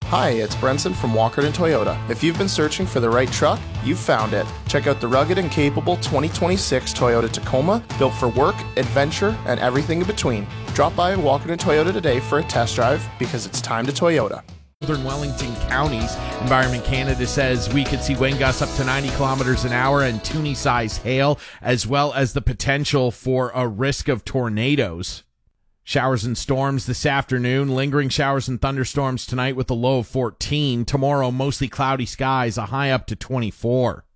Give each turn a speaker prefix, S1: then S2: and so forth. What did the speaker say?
S1: Hi, it's Brenson from Walkerton Toyota. If you've been searching for the right truck, you've found it. Check out the rugged and capable 2026 Toyota Tacoma, built for work, adventure, and everything in between. Drop by Walkerton Toyota today for a test drive because it's time to Toyota.
S2: Northern Wellington counties. Environment Canada says we could see wind gusts up to 90 kilometers an hour and Toonie-size hail, as well as the potential for a risk of tornadoes. Showers and storms this afternoon. Lingering showers and thunderstorms tonight with a low of 14. Tomorrow, mostly cloudy skies, a high up to 24.